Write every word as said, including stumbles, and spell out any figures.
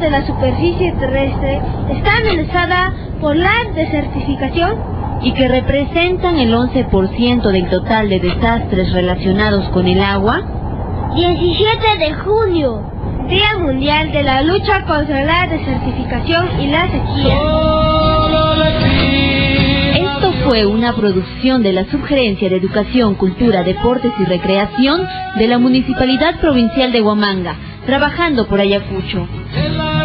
de la superficie terrestre está amenazada por la desertificación y que representan el once por ciento del total de desastres relacionados con el agua. diecisiete de junio, Día Mundial de la Lucha contra la Desertificación y la Sequía. Esto fue una producción de la Subgerencia de Educación, Cultura, Deportes y Recreación de la Municipalidad Provincial de Huamanga, trabajando por Ayacucho.